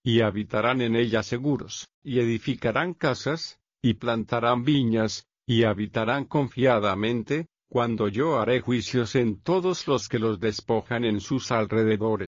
y habitarán en ella seguros, y edificarán casas, y plantarán viñas, y habitarán confiadamente, cuando yo haré juicios en todos los que los despojan en sus alrededores.